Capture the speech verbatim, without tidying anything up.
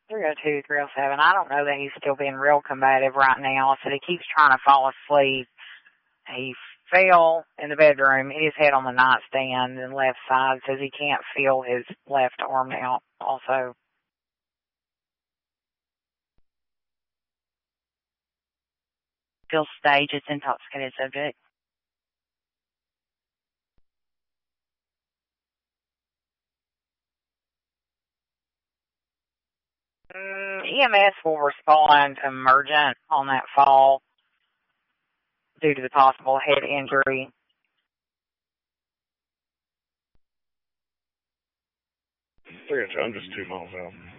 three oh two, three oh seven. I don't know that he's still being real combative right now. So he keeps trying to fall asleep. He fell in the bedroom, hit his head on the nightstand and left side, says he can't feel his left arm now also. Feel stage, it's intoxicated subject. Mm, E M S will respond emergent on that fall due to the possible head injury. I'm just two miles out.